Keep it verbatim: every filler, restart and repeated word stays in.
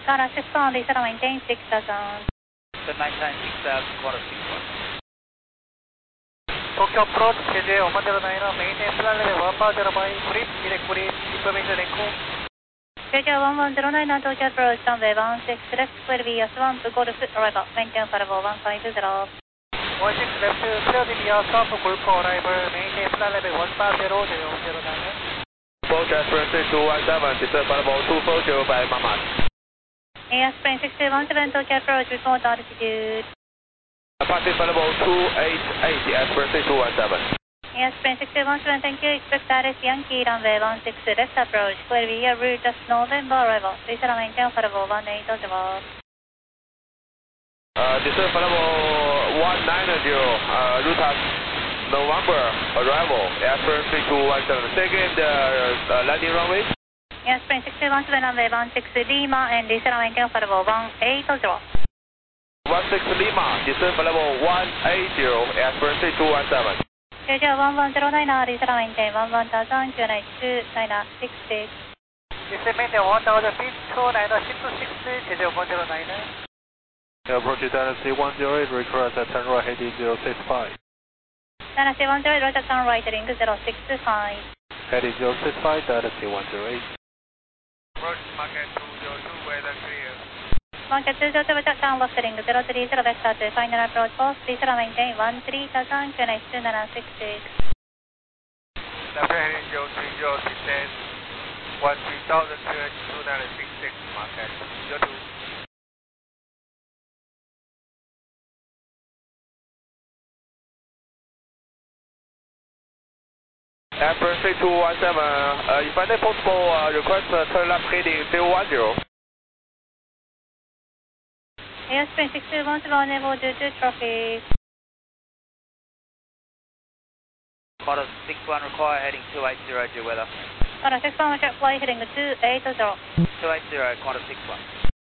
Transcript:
Ghana six one, Lisa, maintain six thousand. maintain six thousand, quarter six one. Tokyo approach, K J one zero nine, maintain flight level one zero five, flip, direct flip, information echo. K J one one zero nine, Tokyo approach, runway one six left, clear via swamp, golf, arrival, maintain for level one five zero. one six left, clear via swamp, golf, arrival, maintain flight level one zero zero nine. Approach Aspirin six two one seven, descend for level two four zero by Mama. Aspirin six two one seven, Tokyo approach, report altitude. Departing for level two eight eight, Aspirin six two one seven. Aspirin six two one seven, thank you. Expect Paris Yankee, runway one six left approach, clear via route of November arrival. Lisa, maintain for level one eight zero. Uh, descend for level one nine zero, uh, route of November arrival, Aspirin six two one seven. Second uh, uh, landing runway. Aspirin six two one seven, runway one six Lima, and Lisa, maintain for level one eight zero. one six Lima, descend for level one eight zero, Aspirin six two one seven. K J one one zero nine, Lisa, maintain one one thousand, Q nine two nine six six. Descend maintain one thousand feet, two nine six six, K J one zero nine. Approach Dynasty one zero eight, request at turn right heading zero six five. Dynasty one zero eight, right at turn right heading zero six five. Heading zero six five, Dynasty one zero eight. Approach market two zero two, weather clear. Market two zero two, right at turn left heading zero three zero, vector to final approach post, Lisa, maintain one three thousand, Q nine two nine six six. Left heading zero three zero, descend one three thousand, Q nine two nine six six, market zero two. Aspirin six two one seven, uh, if I possible, uh, request uh, turn left heading zero one zero. Aspirin six two one seven, unable due to traffic. Quarter six one, require heading two eight zero, due weather. Ghana six one, check flight heading two eight zero. two eight zero, quarter six one.